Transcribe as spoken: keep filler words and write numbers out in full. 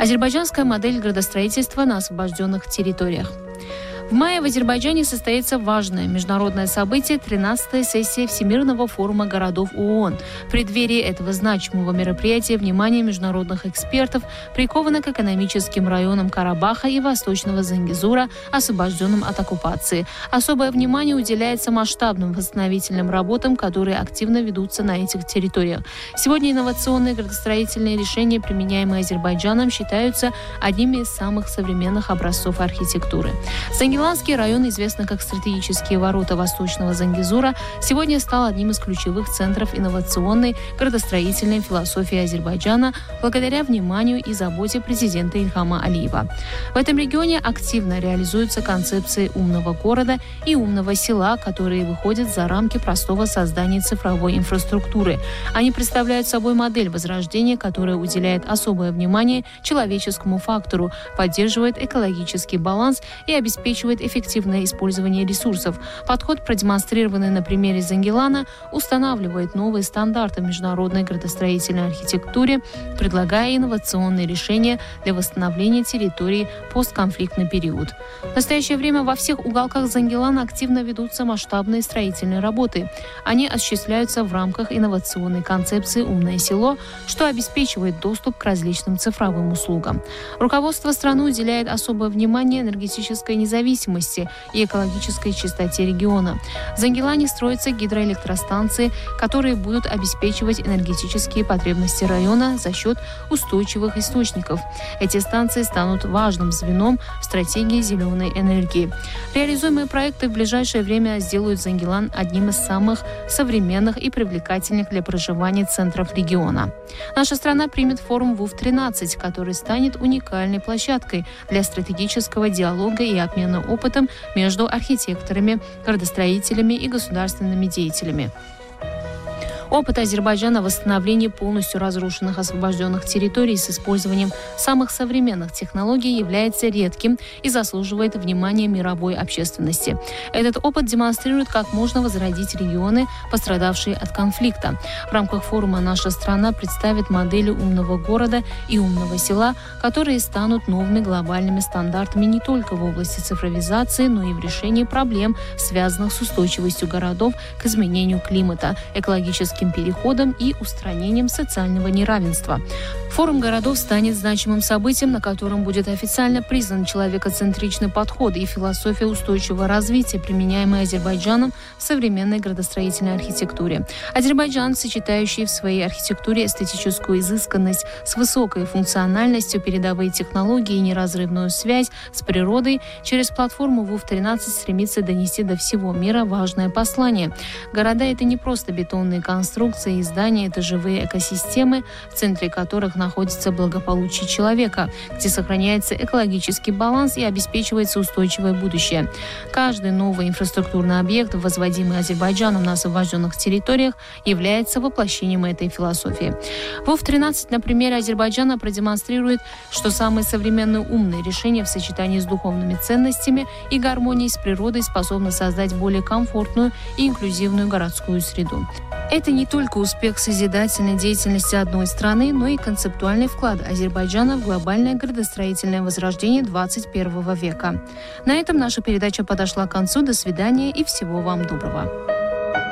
Азербайджанская модель градостроительства на освобожденных территориях. В мае в Азербайджане состоится важное международное событие – тринадцатая сессия Всемирного форума городов ООН. В преддверии этого значимого мероприятия внимание международных экспертов приковано к экономическим районам Карабаха и Восточного Зангезура, освобожденным от оккупации. Особое внимание уделяется масштабным восстановительным работам, которые активно ведутся на этих территориях. Сегодня инновационные градостроительные решения, применяемые Азербайджаном, считаются одними из самых современных образцов архитектуры. Зангеланский район, известный как стратегические ворота Восточного Зангезура, сегодня стал одним из ключевых центров инновационной градостроительной философии Азербайджана благодаря вниманию и заботе президента Ильхама Алиева. В этом регионе активно реализуются концепции умного города и умного села, которые выходят за рамки простого создания цифровой инфраструктуры. Они представляют собой модель возрождения, которая уделяет особое внимание человеческому фактору, поддерживает экологический баланс и обеспечивает эффективное использование ресурсов. Подход, продемонстрированный на примере Зангелана, устанавливает новые стандарты в международной градостроительной архитектуре, предлагая инновационные решения для восстановления территории в постконфликтный период. В настоящее время во всех уголках Зангелана активно ведутся масштабные строительные работы. Они осуществляются в рамках инновационной концепции «Умное село», что обеспечивает доступ к различным цифровым услугам. Руководство страны уделяет особое внимание энергетической независимости и экологической чистоте региона. В Зангелане строятся гидроэлектростанции, которые будут обеспечивать энергетические потребности района за счет устойчивых источников. Эти станции станут важным звеном в стратегии зеленой энергии. Реализуемые проекты в ближайшее время сделают Зангелан одним из самых современных и привлекательных для проживания центров региона. Наша страна примет форум ВУФ тринадцать, который станет уникальной площадкой для стратегического диалога и обмена опытом между архитекторами, градостроителями и государственными деятелями. Опыт Азербайджана в восстановлении полностью разрушенных освобожденных территорий с использованием самых современных технологий является редким и заслуживает внимания мировой общественности. Этот опыт демонстрирует, как можно возродить регионы, пострадавшие от конфликта. В рамках форума наша страна представит модели умного города и умного села, которые станут новыми глобальными стандартами не только в области цифровизации, но и в решении проблем, связанных с устойчивостью городов к изменению климата, экологическим переходом и устранением социального неравенства. Форум городов станет значимым событием, на котором будет официально признан человекоцентричный подход и философия устойчивого развития, применяемая Азербайджаном в современной градостроительной архитектуре. Азербайджан, сочетающий в своей архитектуре эстетическую изысканность с высокой функциональностью, передовые технологии и неразрывную связь с природой, через платформу ВУФ тринадцать стремится донести до всего мира важное послание. Города — это не просто бетонные конструкции, Конструкции и здания – это живые экосистемы, в центре которых находится благополучие человека, где сохраняется экологический баланс и обеспечивается устойчивое будущее. Каждый новый инфраструктурный объект, возводимый Азербайджаном на освобожденных территориях, является воплощением этой философии. ВУФ тринадцать на примере Азербайджана продемонстрирует, что самые современные умные решения в сочетании с духовными ценностями и гармонией с природой способны создать более комфортную и инклюзивную городскую среду. Это не только успех созидательной деятельности одной страны, но и концептуальный вклад Азербайджана в глобальное градостроительное возрождение двадцать первого века. На этом наша передача подошла к концу. До свидания и всего вам доброго.